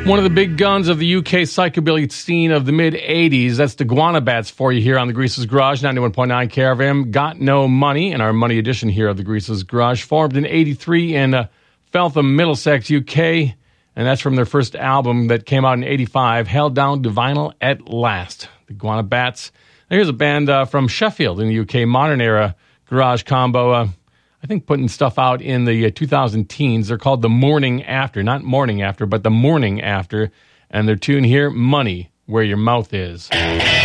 One of the big guns of the UK psychobilly scene of the mid-'80s. That's the Guanabats for you here on the Grease's Garage, 91.9 KRFM. Got No Money, in our money edition here of the Grease's Garage. Formed in 83 in Feltham, Middlesex, UK. And that's from their first album that came out in 85, Held Down to Vinyl at Last. The Guanabats. Now here's a band from Sheffield in the UK, modern era garage combo. I think putting stuff out in the 2010s. They're called The Morning After. Not Morning After, but The Morning After. And their tune here, Money, Where Your Mouth Is.